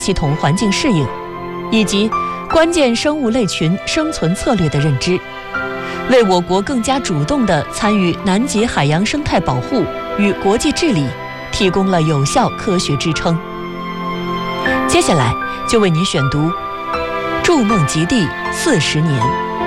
系统环境适应，以及关键生物类群生存策略的认知，为我国更加主动地参与南极海洋生态保护与国际治理提供了有效科学支撑。接下来就为您选读《筑梦极地40年》。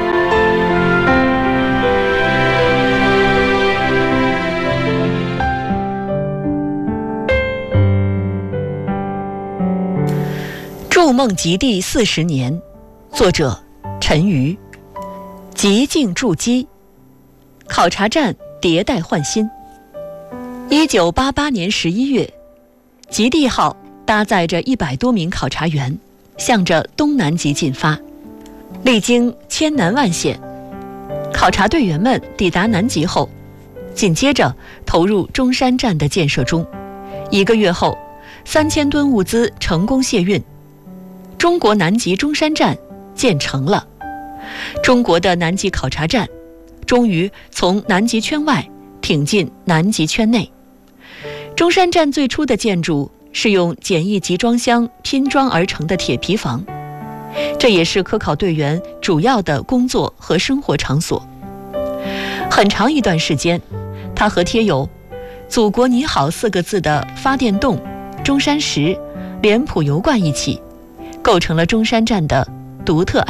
筑梦极地40年，作者陈瑜。极境筑基，考察站迭代换新。1988年11月，极地号搭载着100多名考察员，向着东南极进发。历经千难万险，考察队员们抵达南极后，紧接着投入中山站的建设中。1个月后，3000吨物资成功卸运，中国南极中山站建成了。中国的南极考察站终于从南极圈外挺进南极圈内。中山站最初的建筑是用简易集装箱拼装而成的铁皮房，这也是科考队员主要的工作和生活场所。很长一段时间，它和贴有“祖国你好”4个字的发电洞、中山石、脸谱油罐一起，构成了中山站的独特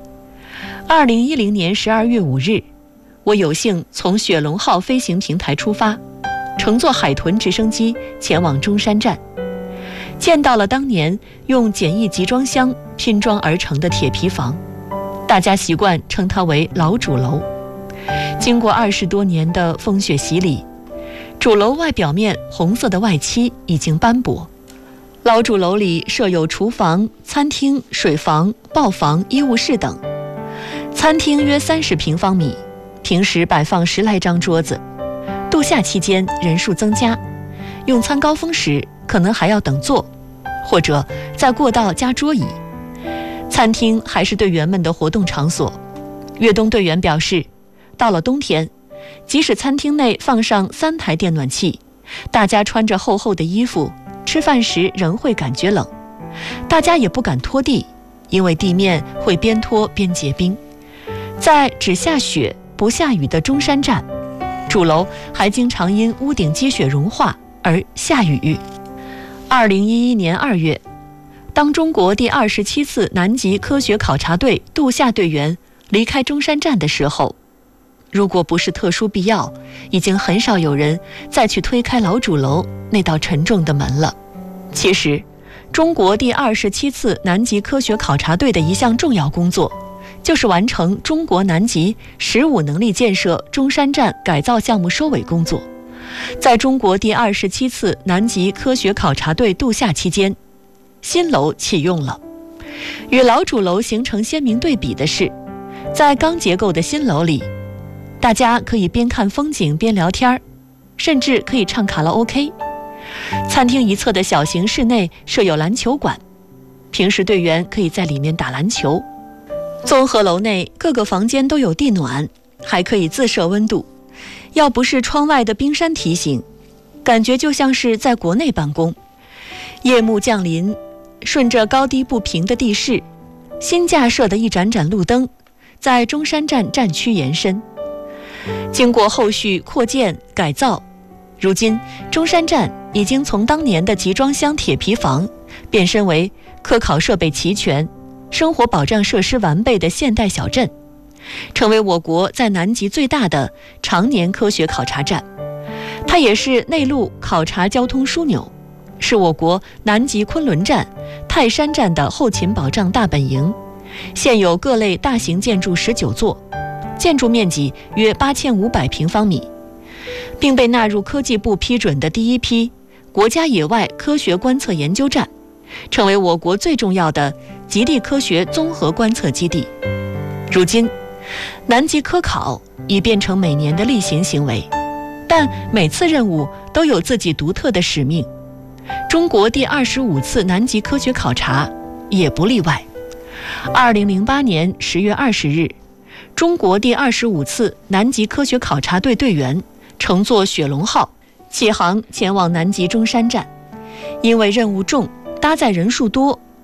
IP。2010年12月5日，我有幸从雪龙号飞行平台出发，乘坐海豚直升机前往中山站，见到了当年用简易集装箱拼装而成的铁皮房，大家习惯称它为老主楼。经过20多年的风雪洗礼，主楼外表面红色的外漆已经斑驳。老主楼里设有厨房、餐厅、水房、报房、医务室等。餐厅约30平方米，平时摆放10来张桌子。度夏期间人数增加，用餐高峰时可能还要等座，或者在过道加桌椅。餐厅还是队员们的活动场所。越冬队员表示，到了冬天，即使餐厅内放上3台电暖气，大家穿着厚厚的衣服，吃饭时仍会感觉冷。大家也不敢拖地，因为地面会边拖边结冰。在只下雪不下雨的中山站，主楼还经常因屋顶积雪融化而下雨。2011年2月，当中国第27次南极科学考察队度夏队员离开中山站的时候，如果不是特殊必要，已经很少有人再去推开老主楼那道沉重的门了。其实，中国第27次南极科学考察队的一项重要工作，就是完成中国南极15能力建设中山站改造项目收尾工作。在中国第27次南极科学考察队度夏期间，新楼启用了。与老主楼形成鲜明对比的是，在钢结构的新楼里，大家可以边看风景边聊天，甚至可以唱卡拉 OK。餐厅一侧的小型室内设有篮球馆，平时队员可以在里面打篮球。综合楼内各个房间都有地暖，还可以自设温度。要不是窗外的冰山提醒，感觉就像是在国内办公。夜幕降临，顺着高低不平的地势，新架设的一盏盏路灯在中山站站区延伸。经过后续扩建改造，如今中山站已经从当年的集装箱铁皮房变身为科考设备齐全、生活保障设施完备的现代小镇，成为我国在南极最大的常年科学考察站。它也是内陆考察交通枢纽，是我国南极昆仑站、泰山站的后勤保障大本营。现有各类大型建筑19座，建筑面积约8500平方米，并被纳入科技部批准的第一批国家野外科学观测研究站，成为我国最重要的极地科学综合观测基地。如今，南极科考已变成每年的例行行为，但每次任务都有自己独特的使命。中国第25次南极科学考察也不例外。2008年10月20日，中国第25次南极科学考察队队员乘坐雪龙号起航前往南极中山站。因为任务重，搭载人数多，